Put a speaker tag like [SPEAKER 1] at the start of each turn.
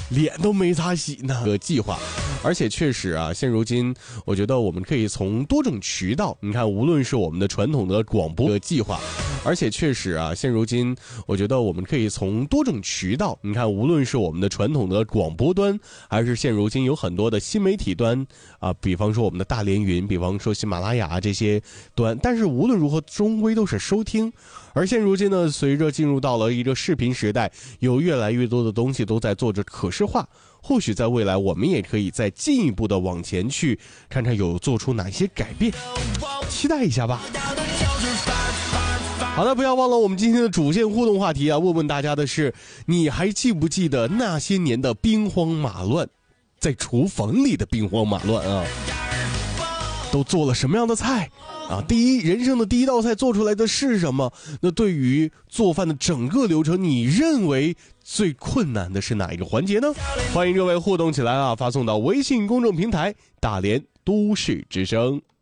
[SPEAKER 1] 脸都没擦洗呢。个计划，而且确实啊，现如今我觉得我们可以从多种渠道，你看，无论是我们的传统的广播的计划，而且确实啊，现如今我觉得我们可以从多种渠道，你看，无论是我们的传统的广播端，还是现如今有很多的新媒体端啊，比方说我们的大连云，比方说喜马拉雅这些端，但是无论如何，终归都是收听。而现如今呢，随着进入到了一个视频时代，有越来越多的东西都在做着可视化。或许在未来，我们也可以再进一步的往前去，看看有做出哪些改变，期待一下吧。好的，不要忘了我们今天的主线互动话题啊，问问大家的是，你还记不记得那些年的兵荒马乱，在厨房里的兵荒马乱啊，都做了什么样的菜？啊，人生的第一道菜做出来的是什么？那对于做饭的整个流程，你认为最困难的是哪一个环节呢？欢迎各位互动起来啊，发送到微信公众平台大连都市之声。